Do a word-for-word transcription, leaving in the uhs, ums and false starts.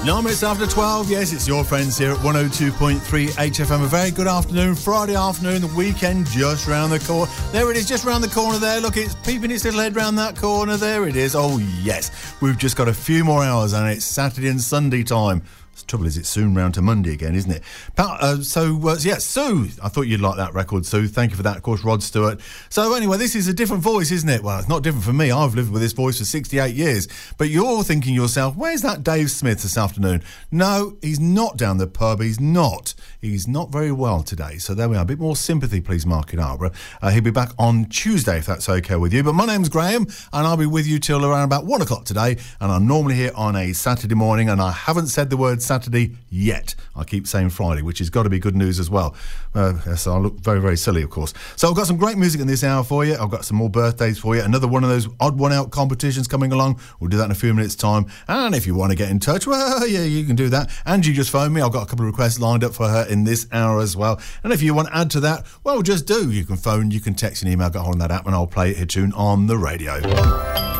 Nine minutes after twelve, yes, it's your friends here at one oh two point three H F M. A very good afternoon, Friday afternoon, the weekend just round the corner. There it is, just round the corner there. Look, it's peeping its little head round that corner. There it is. Oh, yes, we've just got a few more hours and it's Saturday and Sunday time. The trouble is, it's soon round to Monday again, isn't it? Uh, so, uh, yeah, Sue, I thought you'd like that record, Sue. Thank you for that. Of course, Rod Stewart. So, anyway, this is a different voice, isn't it? Well, it's not different for me. I've lived with this voice for sixty-eight years. But you're thinking yourself, where's that Dave Smith this afternoon? No, he's not down the pub. He's not. He's not very well today. So, there we are. A bit more sympathy, please, Mark in Arborough. Uh, he'll be back on Tuesday, if that's OK with you. But my name's Graham, and I'll be with you till around about one o'clock today. And I'm normally here on a Saturday morning, and I haven't said the word Saturday yet. I keep saying Friday, which has got to be good news as well. Uh, so I look very, very silly, of course. So I've got some great music in this hour for you. I've got some more birthdays for you. Another one of those odd one out competitions coming along. We'll do that in a few minutes' time. And if you want to get in touch, well, yeah, you can do that. Angie just phoned me. I've got a couple of requests lined up for her in this hour as well. And if you want to add to that, well, just do. You can phone, you can text and email, get hold of that app, and I'll play a tune on the radio.